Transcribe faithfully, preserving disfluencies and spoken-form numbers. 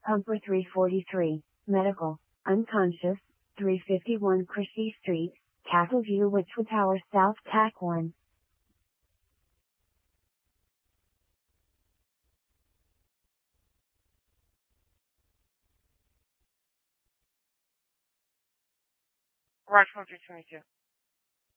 Pumper three forty-three, medical, unconscious, three fifty-one Christie Street, Castle View, Witchwood Tower South, T A C one. Rochester twenty-two.